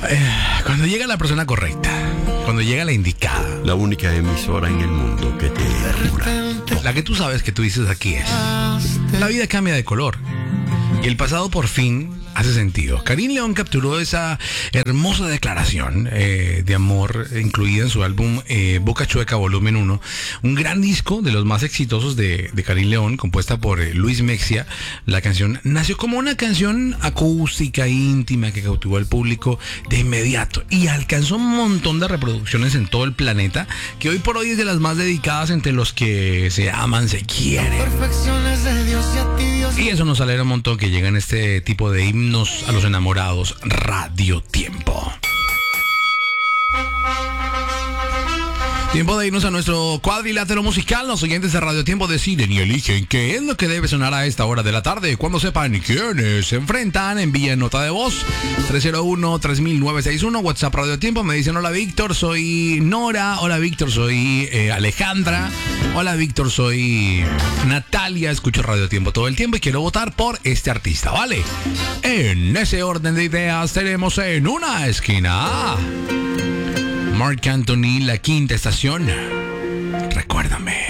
Cuando llega la persona correcta, cuando llega la indicada, La única emisora en el mundo que te enamora. la que tú sabes que tú dices aquí es, la vida cambia de color y el pasado por fin hace sentido. Karim León capturó esa hermosa declaración de amor incluida en su álbum Boca Chueca Volumen 1, un gran disco de los más exitosos de Karim León, compuesta por Luis Mexia. La canción nació como una canción acústica, íntima, que cautivó al público de inmediato y alcanzó un montón de reproducciones en todo el planeta, que hoy por hoy es de las más dedicadas entre los que se aman, se quieren. Y eso nos alegra un montón que llegan este tipo de himnos a los enamorados. Radio Tiempo. Tiempo de irnos a nuestro cuadrilátero musical. Los oyentes de Radio Tiempo deciden y eligen qué es lo que debe sonar a esta hora de la tarde. Cuando sepan quiénes se enfrentan, envíen nota de voz 301-3961, WhatsApp Radio Tiempo. Me dicen: hola Víctor, soy Nora. Hola Víctor, soy Alejandra. Hola Víctor, soy Natalia. Escucho Radio Tiempo todo el tiempo y quiero votar por este artista, ¿vale? En ese orden de ideas tenemos en una esquina Marc Anthony, La Quinta Estación. Recuérdame.